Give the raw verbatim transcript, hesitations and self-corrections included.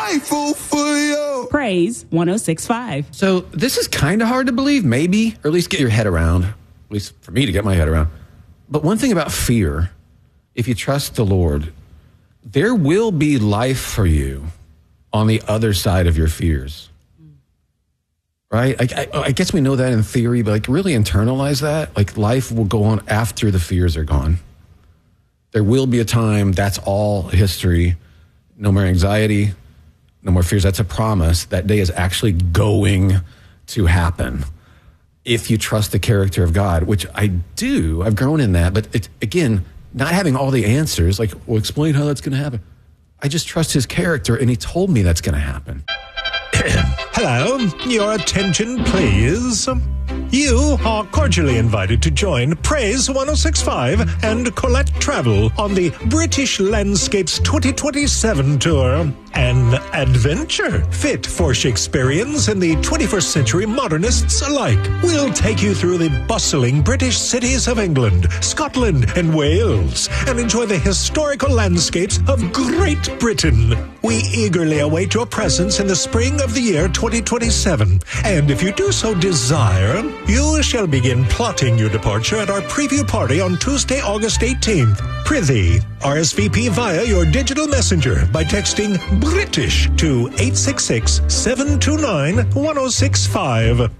grateful for you. Praise one oh six point five. So this is kind of hard to believe, maybe, or at least get your head around, at least for me to get my head around. But one thing about fear, if you trust the Lord, there will be life for you on the other side of your fears. Right? I, I, I guess we know that in theory, but like really internalize that. Like life will go on after the fears are gone. There will be a time, that's all history. No more anxiety, no more fears. That's a promise. That day is actually going to happen if you trust the character of God, which I do. I've grown in that. But it's, again, not having all the answers, like, well, explain how that's going to happen. I just trust his character, and he told me that's going to happen. Hello, your attention, please. You are cordially invited to join Praise one oh six point five and Colette Travel on the British Landscapes twenty twenty-seven tour. An adventure fit for Shakespeareans and the twenty-first century modernists alike. We'll take you through the bustling British cities of England, Scotland, and Wales, and enjoy the historical landscapes of Great Britain. We eagerly await your presence in the spring of the year twenty twenty-seven, and if you do so desire, you shall begin plotting your departure at our preview party on Tuesday, August eighteenth. Prithee, R S V P via your digital messenger by texting BRITISH to eight six six, seven two nine, one oh six five.